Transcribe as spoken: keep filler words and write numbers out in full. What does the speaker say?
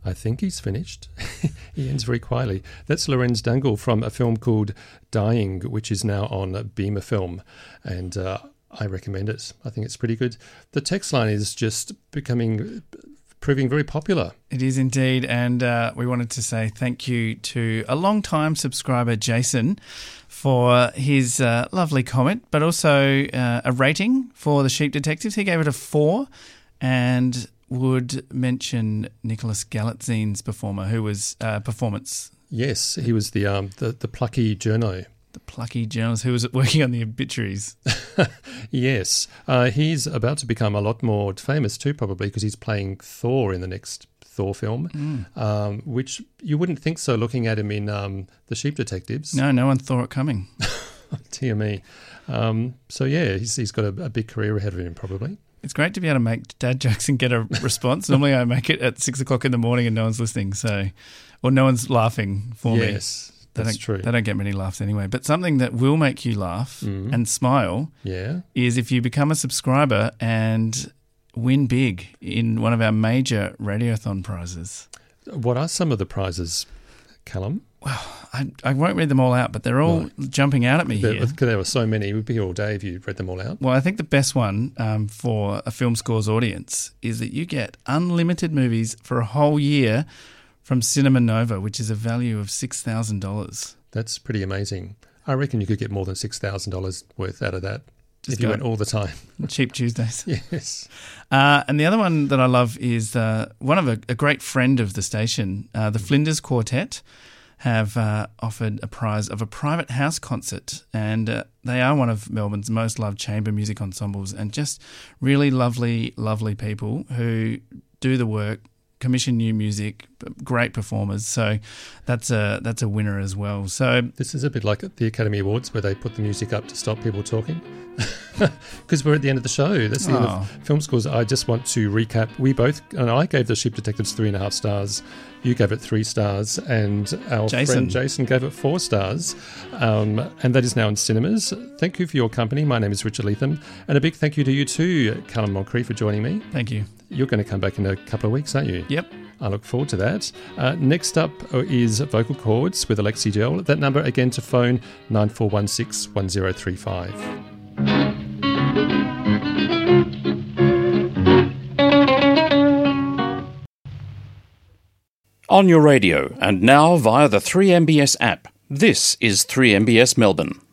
I think he's finished. He ends very quietly. That's Lorenz Dangle from a film called Dying, which is now on Beamer Film. And uh, I recommend it. I think it's pretty good. The text line is just becoming... proving very popular. It is indeed, and uh, we wanted to say thank you to a long-time subscriber, Jason, for his uh, lovely comment, but also uh, a rating for The Sheep Detectives. He gave it a four and would mention Nicholas Galatzine's performer, who was uh, performance. Yes, he was the um, the, the plucky journo. The plucky journalist who was working on the obituaries. Yes. Uh, he's about to become a lot more famous too, probably, because he's playing Thor in the next Thor film, mm. um, which you wouldn't think so looking at him in um, The Sheep Detectives. No, no one saw it coming. Dear me. Um, so, yeah, he's, he's got a, a big career ahead of him, probably. It's great to be able to make dad jokes and get a response. Normally I make it at six o'clock in the morning and no one's listening, so or no one's laughing for yes. me. Yes. They That's don't, true. They don't get many laughs anyway. But something that will make you laugh mm. and smile yeah. is if you become a subscriber and win big in one of our major Radiothon prizes. What are some of the prizes, Callum? Well, I, I won't read them all out, but they're all right. jumping out at me there, here. There were so many. It would be all day if you read them all out. Well, I think the best one um, for a Film Scores audience is that you get unlimited movies for a whole year from Cinema Nova, which is a value of six thousand dollars. That's pretty amazing. I reckon you could get more than six thousand dollars worth out of that Just if you went all the time. Cheap Tuesdays. Yes. Uh, and the other one that I love is uh, one of a, a great friend of the station, uh, the Flinders Quartet, have uh, offered a prize of a private house concert. And uh, they are one of Melbourne's most loved chamber music ensembles and just really lovely, lovely people who do the work, commission new music, great performers. So that's a that's a winner as well. So this is a bit like at the Academy Awards where they put the music up to stop people talking. Because we're at the end of the show. That's the oh. end of Film Scores. I just want to recap. We both, and I gave The Sheep Detectives three and a half stars. You gave it three stars, and our Jason. friend Jason gave it four stars. Um, and that is now in cinemas. Thank you for your company. My name is Richard Leatham, and a big thank you to you too, Callum Moncrief, for joining me. Thank you. You're going to come back in a couple of weeks, aren't you? Yep. I look forward to that. Uh, next up is Vocal Cords with Alexi Gel. That number again to phone nine four one six one zero three five. On your radio and now via the three M B S app. This is three M B S Melbourne.